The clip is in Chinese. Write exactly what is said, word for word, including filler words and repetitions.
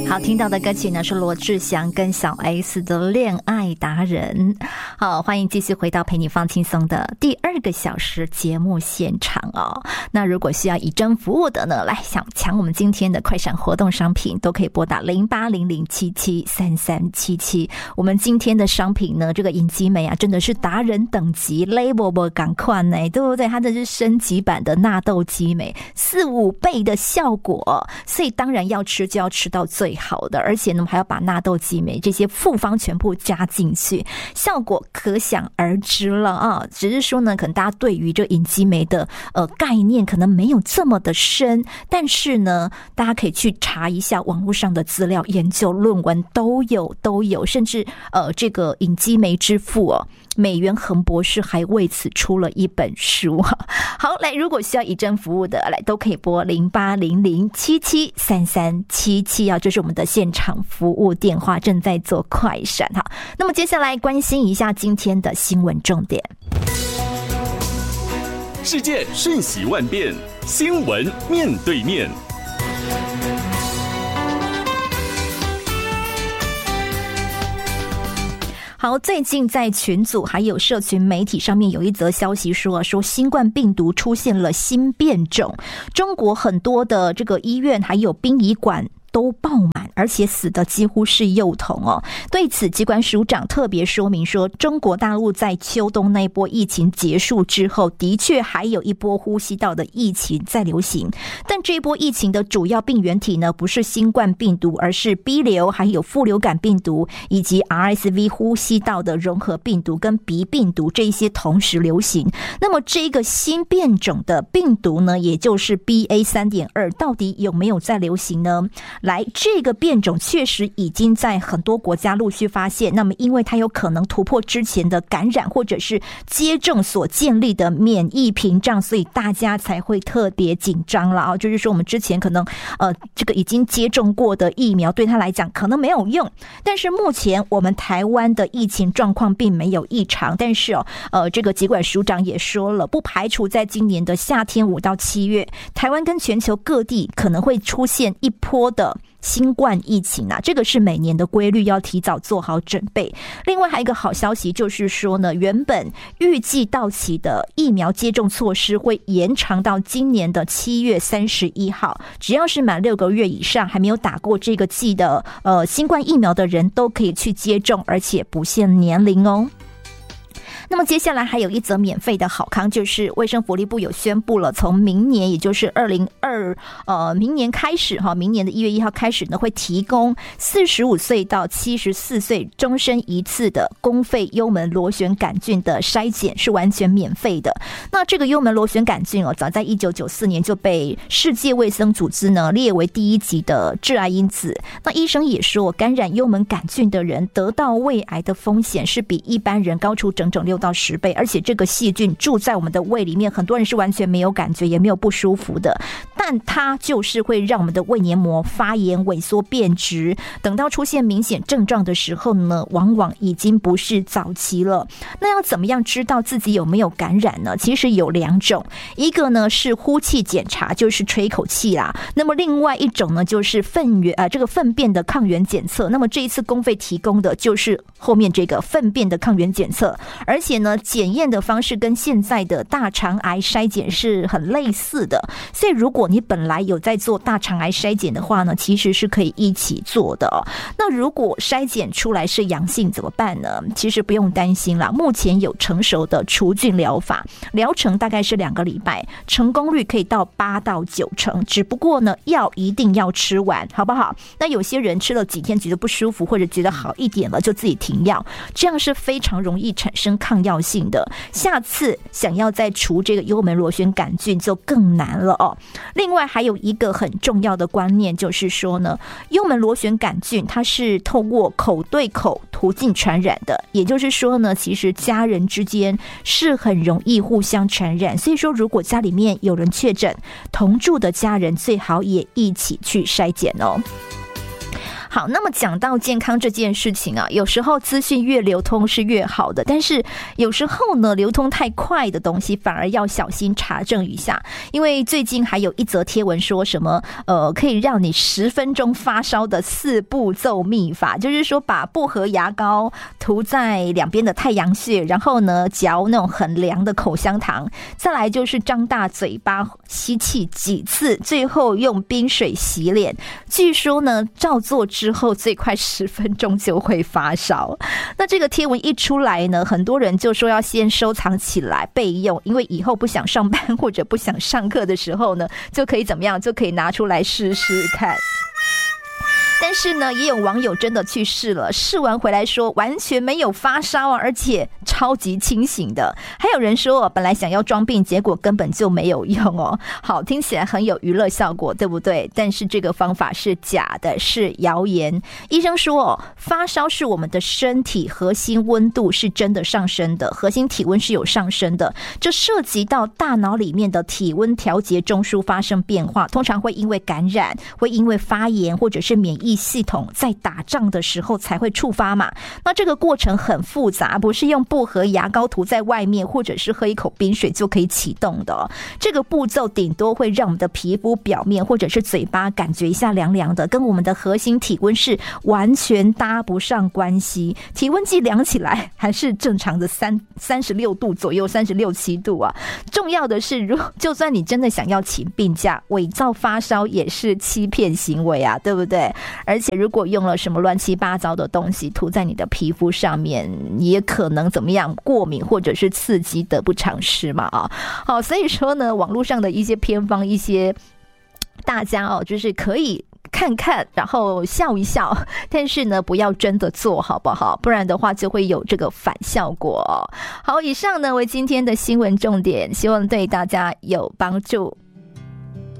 好，听到的歌曲呢是罗志祥跟小 S 的恋爱达人。好，欢迎继续回到陪你放轻松的第二个小时节目现场哦。那如果需要以真服务的呢，来想抢我们今天的快闪活动商品，都可以拨打零八零零七七三三七七。我们今天的商品呢，这个隐肌美啊，真的是达人等级 ，label 不赶快呢，对不对？它这是升级版的纳豆肌美，四五倍的效果，所以当然要吃就要吃到最好的，而且呢还要把纳豆肌美这些复方全部加进去，效果可想而知了啊！只是说呢，可能大家对于这隐肌美的呃概念可能没有这么的深，但是呢，大家可以去查一下网络上的资料、研究论文都有都有，甚至呃这个隐肌美之父哦，美元恒博士还为此出了一本书。好，来，如果需要以真服务的，来都可以拨零八零零七七三三七七啊，这是我们的现场服务电话，正在做快闪哈。那么接下来关心一下今天的新闻重点。 世界瞬息万变，新闻面对面。 好，最近在群组还有社群媒体上面有一则消息说，说新冠病毒出现了新变种，中国很多的这个医院还有殡仪馆都爆满，而且死的几乎是幼童哦。对此，疾管署长特别说明说，中国大陆在秋冬那一波疫情结束之后，的确还有一波呼吸道的疫情在流行，但这一波疫情的主要病原体呢，不是新冠病毒，而是 B 流，还有副流感病毒，以及 R S V 呼吸道的融合病毒跟鼻病毒这一些同时流行。那么这个新变种的病毒呢，也就是 B A 三点二， 到底有没有在流行呢？来，这个变种确实已经在很多国家陆续发现，那么因为它有可能突破之前的感染或者是接种所建立的免疫屏障，所以大家才会特别紧张了啊！就是说我们之前可能呃这个已经接种过的疫苗对他来讲可能没有用，但是目前我们台湾的疫情状况并没有异常，但是哦呃这个疾管署长也说了，不排除在今年的夏天五到七月，台湾跟全球各地可能会出现一波的新冠疫情啊，这个是每年的规律，要提早做好准备。另外还有一个好消息就是说呢，原本预计到期的疫苗接种措施会延长到今年的七月三十一号，只要是满六个月以上还没有打过这个剂的呃新冠疫苗的人都可以去接种，而且不限年龄哦。那么接下来还有一则免费的好康，就是卫生福利部有宣布了，从明年也就是二零二呃明年开始哈，明年的一月一号开始呢，会提供四十五岁到七十四岁终身一次的公费幽门螺旋杆菌的筛检，是完全免费的。那这个幽门螺旋杆菌哦，早在一九九四年就被世界卫生组织呢列为第一级的致癌因子。那医生也说，感染幽门杆菌的人得到胃癌的风险是比一般人高出整整六到十倍，而且这个细菌住在我们的胃里面，很多人是完全没有感觉也没有不舒服的，但它就是会让我们的胃黏膜发炎萎缩变质，等到出现明显症状的时候呢，往往已经不是早期了。那要怎么样知道自己有没有感染呢？其实有两种，一个呢是呼气检查，就是吹口气啦，那么另外一种呢就是粪源呃这个粪便的抗原检测，那么这一次公费提供的就是后面这个粪便的抗原检测，而且呢检验的方式跟现在的大肠癌筛检是很类似的，所以如果你本来有在做大肠癌筛检的话呢，其实是可以一起做的哦。那如果筛检出来是阳性怎么办呢？其实不用担心啦，目前有成熟的除菌疗法，疗程大概是两个礼拜，成功率可以到八到九成，只不过呢药一定要吃完，好不好？那有些人吃了几天觉得不舒服或者觉得好一点了就自己停药，这样是非常容易产生抗药性的，下次想要再除这个幽门螺旋杆菌就更难了哦。另外还有一个很重要的观念，就是说呢，幽门螺旋杆菌它是透过口对口途径传染的，也就是说呢，其实家人之间是很容易互相传染，所以说如果家里面有人确诊，同住的家人最好也一起去筛检哦。 好，那么讲到健康这件事情啊，有时候资讯越流通是越好的，但是有时候呢，流通太快的东西反而要小心查证一下。因为最近还有一则贴文说什么，呃，可以让你十分钟发烧的四步骤秘法，就是说把薄荷牙膏涂在两边的太阳穴，然后呢嚼那种很凉的口香糖，再来就是张大嘴巴吸气几次，最后用冰水洗脸。据说呢，照做之后最快十分钟就会发烧。那这个贴文一出来呢，很多人就说要先收藏起来备用，因为以后不想上班或者不想上课的时候呢，就可以怎么样，就可以拿出来试试看。但是呢，也有网友真的去试了，试完回来说完全没有发烧啊，而且超级清醒的。还有人说本来想要装病，结果根本就没有用哦。好，听起来很有娱乐效果，对不对？但是这个方法是假的，是谣言。医生说哦，发烧是我们的身体核心温度是真的上升的，核心体温是有上升的，这涉及到大脑里面的体温调节中枢发生变化，通常会因为感染，会因为发炎或者是免疫系统在打仗的时候才会触发嘛。那这个过程很复杂，不是用薄荷牙膏涂在外面或者是喝一口冰水就可以启动的哦。这个步骤顶多会让我们的皮肤表面或者是嘴巴感觉一下凉凉的，跟我们的核心体温是完全搭不上关系。体温计量起来还是正常的三三十六度左右，三十六七度啊。重要的是，如就算你真的想要请病假，伪造发烧也是欺骗行为啊，对不对？而且如果用了什么乱七八糟的东西涂在你的皮肤上面，也可能怎么样过敏或者是刺激，得不偿失嘛啊。好，所以说呢，网络上的一些偏方，一些大家哦，就是可以看看，然后笑一笑，但是呢，不要真的做，好不好？不然的话就会有这个反效果哦。好，以上呢为今天的新闻重点，希望对大家有帮助。